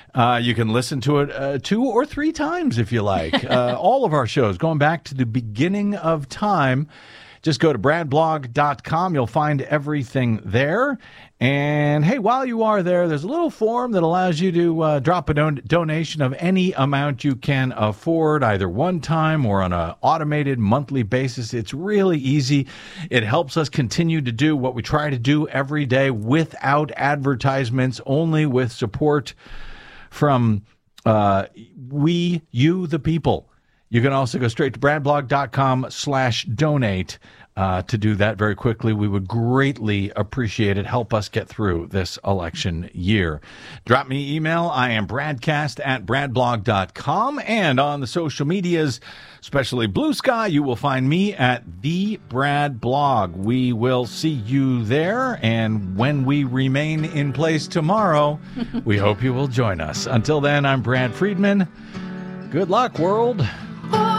You can listen to it 2 or 3 times if you like. All of our shows, going back to the beginning of time. Just go to bradblog.com. You'll find everything there. And, hey, while you are there, there's a little form that allows you to drop a donation of any amount you can afford, either one time or on an automated monthly basis. It's really easy. It helps us continue to do what we try to do every day without advertisements, only with support from you, the people. You can also go straight to bradblog.com/donate to do that very quickly. We would greatly appreciate it. Help us get through this election year. Drop me an email. I am bradcast@bradblog.com. And on the social medias, especially Blue Sky, you will find me at The Brad Blog. We will see you there. And when we remain in place tomorrow, we hope you will join us. Until then, I'm Brad Friedman. Good luck, world.